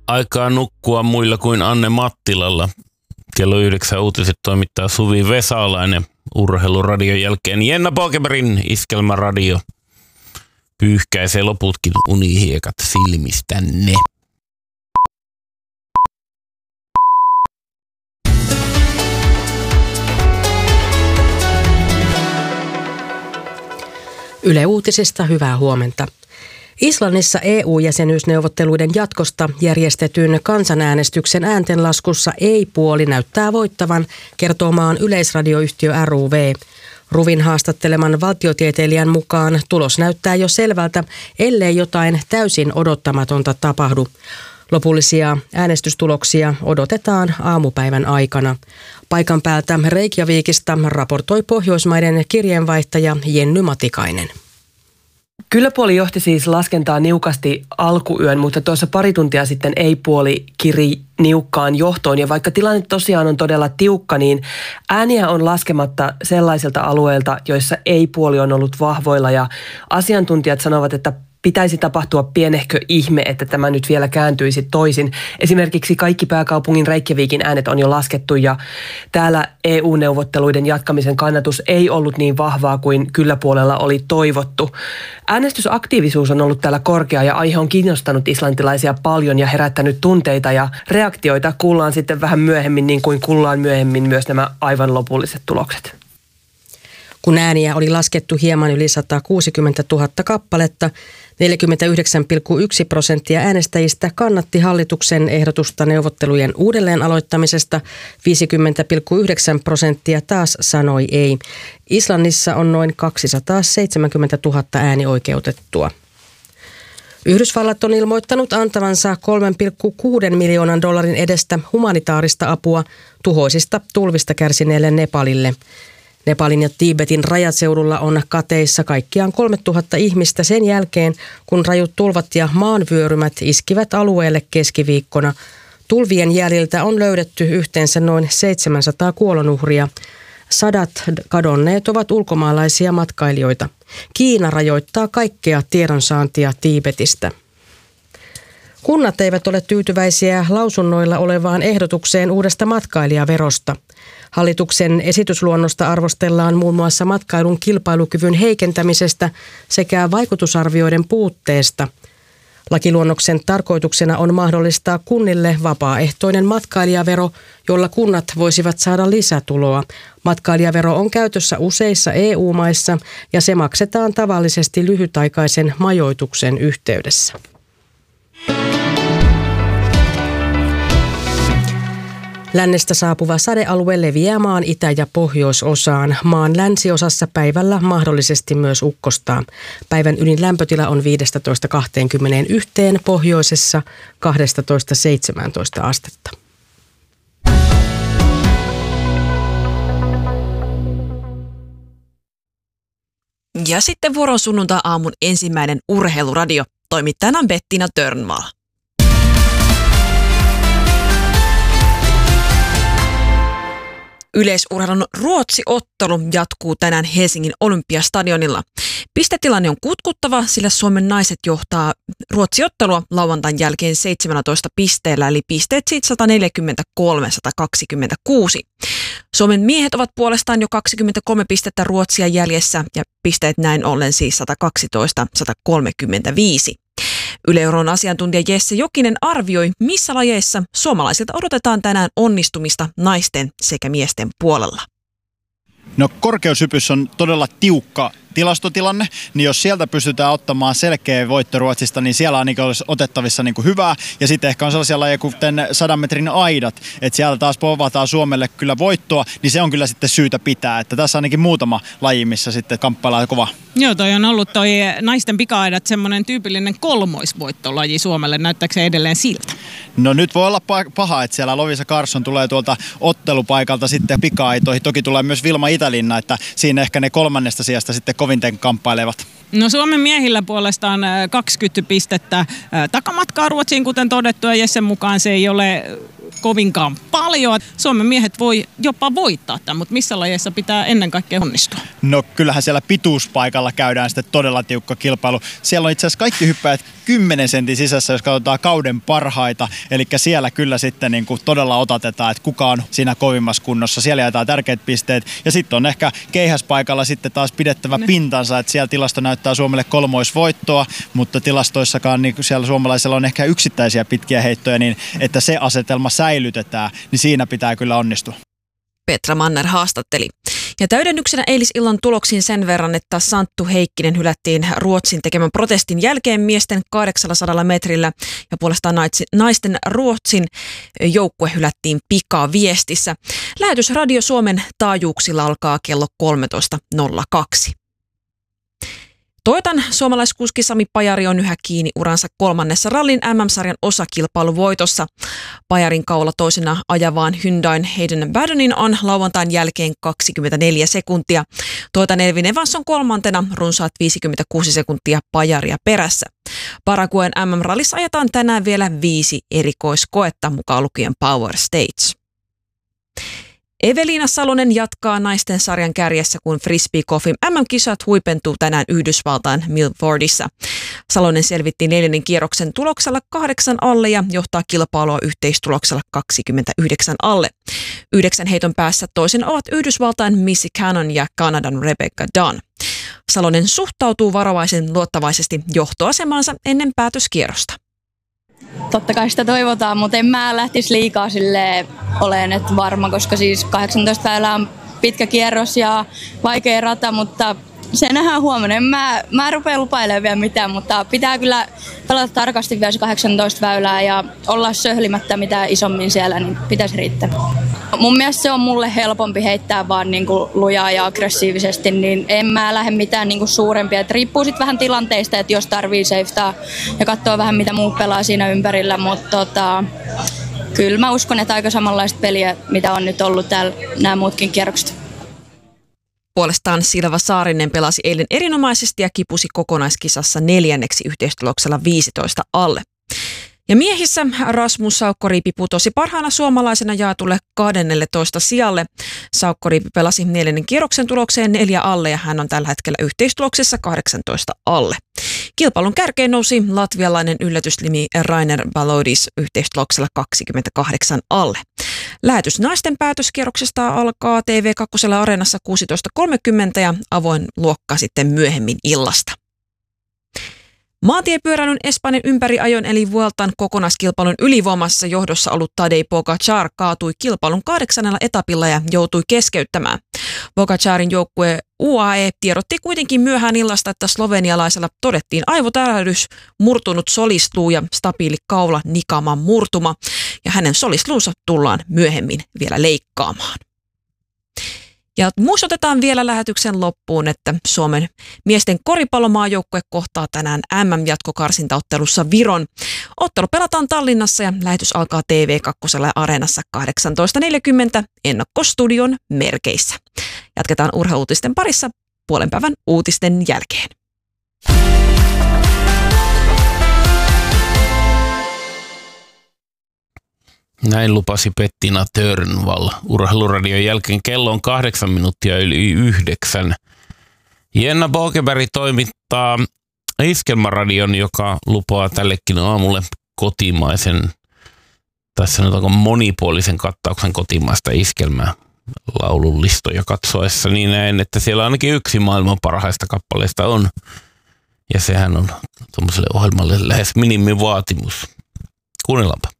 aikaa nukkua muilla kuin Anne Mattilalla. Kello 9 uutiset toimittaa Suvi Vesalainen. Urheiluradion jälkeen Jenna Bokeberin Iskelmäradio pyyhkäisee loputkin unihiekat silmistänne. Yle Uutisista hyvää huomenta. Islannissa EU-jäsenyysneuvotteluiden jatkosta järjestetyn kansanäänestyksen ääntenlaskussa ei-puoli näyttää voittavan, kertoo maan yleisradioyhtiö RUV. RUVin haastatteleman valtiotieteilijän mukaan tulos näyttää jo selvältä, ellei jotain täysin odottamatonta tapahdu. Lopullisia äänestystuloksia odotetaan aamupäivän aikana. Paikan päältä Reykjavikista raportoi Pohjoismaiden kirjeenvaihtaja Jenny Matikainen. Kyllä-puoli johti siis laskentaa niukasti alkuyön, mutta tuossa pari tuntia sitten ei-puoli kiri niukkaan johtoon. Ja vaikka tilanne tosiaan on todella tiukka, niin ääniä on laskematta sellaisilta alueilta, joissa ei-puoli on ollut vahvoilla. Ja asiantuntijat sanovat, että pitäisi tapahtua pienehkö ihme, että tämä nyt vielä kääntyisi toisin. Esimerkiksi kaikki pääkaupungin Reykjavikin äänet on jo laskettu ja täällä EU-neuvotteluiden jatkamisen kannatus ei ollut niin vahvaa kuin kyllä-puolella oli toivottu. Äänestysaktiivisuus on ollut täällä korkea ja aihe on kiinnostanut islantilaisia paljon ja herättänyt tunteita ja reaktioita. Kuullaan sitten vähän myöhemmin, niin kuin kuullaan myöhemmin myös nämä aivan lopulliset tulokset. Kun ääniä oli laskettu hieman yli 160 000 kappaletta, 49,1% äänestäjistä kannatti hallituksen ehdotusta neuvottelujen uudelleen aloittamisesta, 50,9% taas sanoi ei. Islannissa on noin 270 000 äänioikeutettua. Yhdysvallat on ilmoittanut antavansa $3,6 miljoonan edestä humanitaarista apua tuhoisista tulvista kärsineelle Nepalille. Nepalin ja Tiibetin rajaseudulla on kateissa kaikkiaan 3000 ihmistä sen jälkeen, kun rajut tulvat ja maanvyörymät iskivät alueelle keskiviikkona. Tulvien jäljiltä on löydetty yhteensä noin 700 kuolonuhria. 100 kadonneet ovat ulkomaalaisia matkailijoita. Kiina rajoittaa kaikkea tiedonsaantia Tiibetistä. Kunnat eivät ole tyytyväisiä lausunnoilla olevaan ehdotukseen uudesta matkailijaverosta. Hallituksen esitysluonnosta arvostellaan muun muassa matkailun kilpailukyvyn heikentämisestä sekä vaikutusarvioiden puutteesta. Lakiluonnoksen tarkoituksena on mahdollistaa kunnille vapaaehtoinen matkailijavero, jolla kunnat voisivat saada lisätuloa. Matkailijavero on käytössä useissa EU-maissa ja se maksetaan tavallisesti lyhytaikaisen majoituksen yhteydessä. Lännestä saapuva sadealue leviää maan itä- ja pohjoisosaan. Maan länsiosassa päivällä mahdollisesti myös ukkostaa. Päivän ylin lämpötila on 15-21, pohjoisessa 12-17 astetta. Ja sitten vuoron sunnuntai-aamun ensimmäinen urheiluradio. Toimittajana on Bettina Törnvall. Yleisurheilun Ruotsi-ottelu jatkuu tänään Helsingin Olympiastadionilla. Pistettilanne on kutkuttava, sillä Suomen naiset johtaa Ruotsi-ottelua lauantain jälkeen 17 pisteellä, eli pisteet siitä 143-126. Suomen miehet ovat puolestaan jo 23 pistettä Ruotsia jäljessä ja pisteet näin ollen siis 112-135. Yle-Euron asiantuntija Jesse Jokinen arvioi, missä lajeissa suomalaisilta odotetaan tänään onnistumista naisten sekä miesten puolella. No korkeushypyssä on todella tiukka tilastotilanne, niin jos sieltä pystytään ottamaan selkeä voitto Ruotsista, niin siellä ainakin olisi otettavissa niin kuin hyvää. Ja sitten ehkä on sellaisia lajeja kuten 100 metrin aidat, että sieltä taas povataan Suomelle kyllä voittoa, niin se on kyllä sitten syytä pitää. Että tässä ainakin muutama laji, missä sitten kamppaillaan kova. Joo, toi on ollut toi naisten pika-aidat semmoinen tyypillinen kolmoisvoittolaji Suomelle. Näyttääkö se edelleen siltä? No nyt voi olla paha, että siellä Lovisa Carson tulee tuolta ottelupaikalta sitten pika-aitoihin. Toki tulee myös Vilma Itälinna, että siinä ehkä ne kolmannesta sijasta sitten koviten kamppailevat. No Suomen miehillä puolestaan 20 pistettä takamatkaa Ruotsiin, kuten todettu, ja Jessen mukaan se ei ole kovinkaan paljon. Suomen miehet voi jopa voittaa tämän, mutta missä lajeissa pitää ennen kaikkea onnistua? No kyllähän siellä pituuspaikalla käydään sitten todella tiukka kilpailu. Siellä on itse asiassa kaikki hyppäjät 10 sentin sisässä, jos katsotaan kauden parhaita. Eli siellä kyllä sitten niin kuin todella otatetaan, että kuka on siinä kovimmassa kunnossa. Siellä jaetaan tärkeät pisteet. Ja sitten on ehkä keihäspaikalla sitten taas pidettävä pintansa, että siellä tilasto näyttää Suomelle 3 voittoa, mutta tilastoissakaan niin siellä suomalaisilla on ehkä yksittäisiä pitkiä heittoja, niin että se asetelma säilytetään, niin siinä pitää kyllä onnistua. Petra Manner haastatteli. Ja täydennyksenä eilisillan tuloksiin sen verran, että Santtu Heikkinen hylättiin Ruotsin tekemän protestin jälkeen miesten 800 metrillä ja puolestaan naisten Ruotsin joukkue hylättiin pikaviestissä. Lähetys Radio Suomen taajuuksilla alkaa kello 13.02. Toyotan suomalaiskuski Sami Pajari on yhä kiinni uransa 3. rallin MM-sarjan osakilpailuvoitossa. Pajarin kaula toisena ajavaan Hyundain Hayden Baddenin on lauantain jälkeen 24 sekuntia. Toyotan Elvin Evans on 3. runsaat 56 sekuntia Pajaria perässä. Paraguayn MM-rallissa ajetaan tänään vielä 5 erikoiskoetta, mukaan lukien Power Stage. Eveliina Salonen jatkaa naisten sarjan kärjessä, kun frisbeegolfin MM-kisat huipentuu tänään Yhdysvaltain Milfordissa. Salonen selvitti 4. kierroksen tuloksella 8 alle ja johtaa kilpailua yhteistuloksella 29 alle. 9 heiton päässä toisen ovat Yhdysvaltain Missy Cannon ja Kanadan Rebecca Dunn. Salonen suhtautuu varovaisen luottavaisesti johtoasemaansa ennen päätöskierrosta. Totta kai sitä toivotaan, mutta en mä lähtisi liikaa silleen olen varma, koska siis 18 väylää on pitkä kierros ja vaikea rata, mutta se nähdään huomenna. Mä rupean lupailemaan vielä mitään, mutta pitää kyllä pelata tarkasti vielä 18 väylää ja olla söhlimättä mitä isommin siellä, niin pitäisi riittää. Mun mielestä se on mulle helpompi heittää vaan niin kuin lujaa ja aggressiivisesti, niin en mä lähde mitään niin kuin suurempia. Et riippuu sitten vähän tilanteista, että jos tarvii safetaa ja katsoa vähän mitä muut pelaa siinä ympärillä, mutta kyllä mä uskon, että aika samanlaista peliä, mitä on nyt ollut täällä nämä muutkin kierrokset. Puolestaan Silva Saarinen pelasi eilen erinomaisesti ja kipusi kokonaiskisassa 4. yhteistuloksella 15 alle. Ja miehissä Rasmus Saukkoriipi putosi parhaana suomalaisena jaetulle 12 sijalle. Saukkoriipi pelasi 4. kierroksen tulokseen 4 alle ja hän on tällä hetkellä yhteistuloksessa 18 alle. Kilpailun kärkeen nousi latvialainen yllätyslimi Rainer Balodis yhteistuloksella 28 alle. Lähetys naisten päätöskierroksesta alkaa TV2 Areenassa 16.30 ja avoin luokka sitten myöhemmin illasta. Maantiepyöräilyn Espanjan ympäriajon eli Vueltan kokonaiskilpailun ylivoimassa johdossa ollut Tadej Pogačar kaatui kilpailun 8. etapilla ja joutui keskeyttämään. Pogačarin joukkue UAE tiedotti kuitenkin myöhään illasta, että slovenialaisella todettiin aivotärähdys, murtunut solisluu ja stabiili kaula nikaman murtuma ja hänen solisluunsa tullaan myöhemmin vielä leikkaamaan. Ja muistutetaan vielä lähetyksen loppuun, että Suomen miesten koripallomaajoukkue kohtaa tänään MM-jatkokarsintaottelussa Viron. Ottelu pelataan Tallinnassa ja lähetys alkaa TV2 Areenassa 18.40 ennakkostudion merkeissä. Jatketaan urheiluutisten parissa puolen päivän uutisten jälkeen. Näin lupasi Bettina Törnvall. Urheiluradion jälkeen kello on 8 minuuttia yli 9. Jenna Bokeberg toimittaa Iskelmäradion, joka lupaa tällekin aamulle kotimaisen, tässä nyt onko monipuolisen kattauksen kotimaista iskelmää laulun listoja katsoessa, niin näen, että siellä ainakin yksi maailman parhaista kappaleista on. Ja sehän on tuollaiselle ohjelmalle lähes minimivaatimus. Kuunnellaanpa.